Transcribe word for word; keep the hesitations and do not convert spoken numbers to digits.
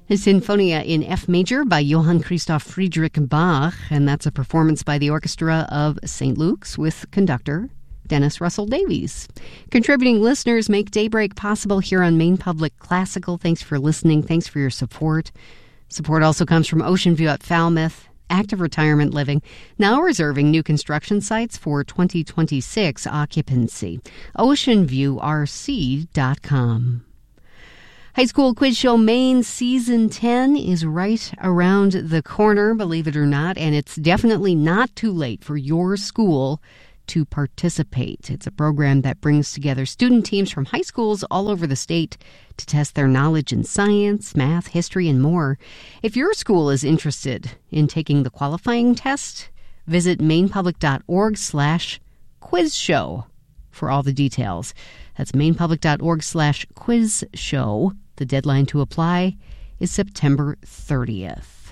A Sinfonia in F major by Johann Christoph Friedrich Bach, and that's a performance by the Orchestra of Saint Luke's with conductor Dennis Russell Davies. Contributing listeners make Daybreak possible here on Maine Public Classical. Thanks for listening. Thanks for your support. Support also comes from Ocean View at Falmouth, Active Retirement Living, now reserving new construction sites for twenty twenty-six occupancy. ocean view r c dot com. High School Quiz Show Maine Season ten is right around the corner, believe it or not, and it's definitely not too late for your school to participate. It's a program that brings together student teams from high schools all over the state to test their knowledge in science, math, history, and more. If your school is interested in taking the qualifying test, visit mainepublic.org slash quiz show for all the details. That's mainepublic.org slash quiz show. The deadline to apply is September thirtieth.